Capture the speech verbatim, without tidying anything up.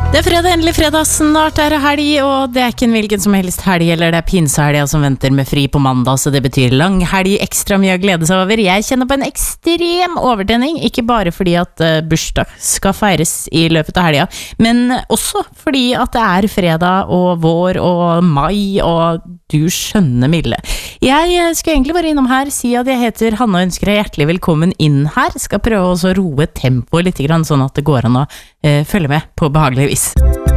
Det er fredag, endelig fredag, snart er det helg, og det er ikke en hvilken som helst helg, eller det er pinsehelga som venter med fri på mandag, så det betyr lang helg, ekstra mye å glede seg over. Jeg kjenner på en ekstrem overtenning, ikke bare fordi at uh, bursdag skal feires i løpet av helga, men også fordi at det er fredag og vår og mai, og du skjønner Mille. Jeg skal egentlig bare innom her, si at jeg heter Hanna og ønsker deg hjertelig velkommen inn her. Skal prøve også å roe tempoet litt, sånn at det går an å uh, følge med på behagelig vis.